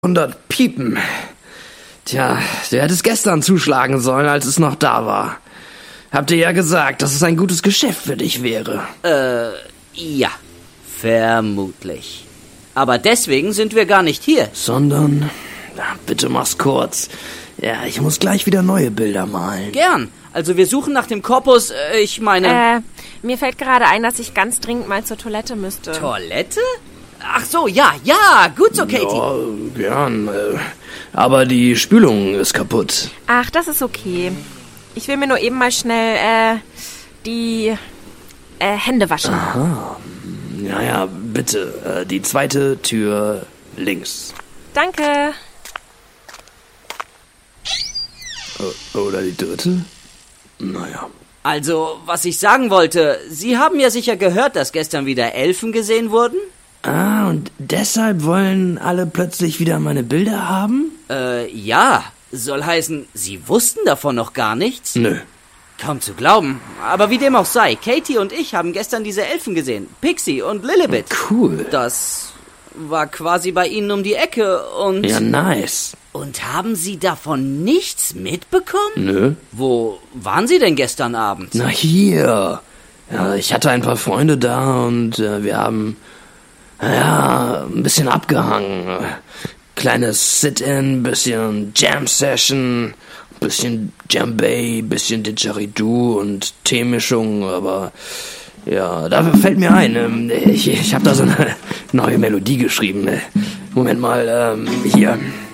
100 Piepen. Tja, du hättest gestern zuschlagen sollen, als es noch da war. Habt ihr ja gesagt, dass es ein gutes Geschäft für dich wäre. Ja, vermutlich. Aber deswegen sind wir gar nicht hier. Sondern, bitte mach's kurz. Ja, ich muss gleich wieder neue Bilder malen. Gern. Also wir suchen nach dem Korpus, Mir fällt gerade ein, dass ich ganz dringend mal zur Toilette müsste. Toilette? Ach so, ja, gut so, Katie. Ja, gern. Aber die Spülung ist kaputt. Ach, das ist okay. Ich will mir nur eben mal schnell, die Hände waschen. Aha. Ja, bitte. Die zweite Tür links. Danke. Oder die dritte? Naja. Also, was ich sagen wollte, Sie haben ja sicher gehört, dass gestern wieder Elfen gesehen wurden? Ah, und deshalb wollen alle plötzlich wieder meine Bilder haben? Ja. Soll heißen, Sie wussten davon noch gar nichts? Nö. Kaum zu glauben. Aber wie dem auch sei, Katie und ich haben gestern diese Elfen gesehen. Pixie und Lilibet. Cool. Das war quasi bei Ihnen um die Ecke und... Ja, nice. Und haben Sie davon nichts mitbekommen? Nö. Wo waren Sie denn gestern Abend? Na hier. Ja, ich hatte ein paar Freunde da und wir haben, ein bisschen abgehangen. Kleines Sit-In, bisschen Jam-Session, bisschen Djembe, bisschen Didgeridoo und Teemischung, aber ja, dafür fällt mir ein, ich habe da so eine neue Melodie geschrieben. Moment mal, hier.